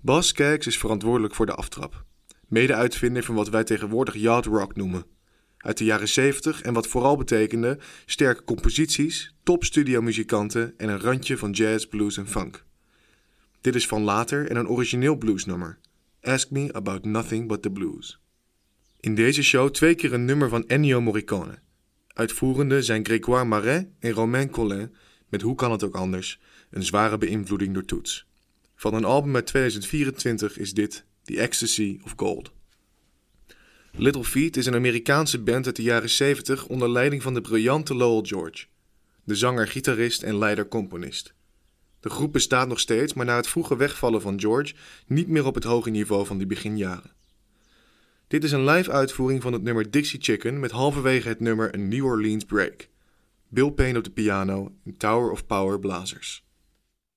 Bas Skaggs is verantwoordelijk voor de aftrap. Mede-uitvinder van wat wij tegenwoordig yacht rock noemen. Uit de jaren 70 en wat vooral betekende sterke composities, top studiomuzikanten en een randje van jazz, blues en funk. Dit is van later en een origineel bluesnummer. Ask Me About Nothing But The Blues. In deze show 2 keer een nummer van Ennio Morricone. Uitvoerende zijn Grégoire Marais en Romain Collin met Hoe kan het ook anders, een zware beïnvloeding door toets. Van een album uit 2024 is dit The Ecstasy of Gold. Little Feat is een Amerikaanse band uit de jaren 70 onder leiding van de briljante Lowell George. De zanger, gitarist en leider-componist. De groep bestaat nog steeds, maar na het vroege wegvallen van George niet meer op het hoge niveau van die beginjaren. Dit is een live uitvoering van het nummer Dixie Chicken met halverwege het nummer een New Orleans break. Bill Payne op de piano en Tower of Power blazers.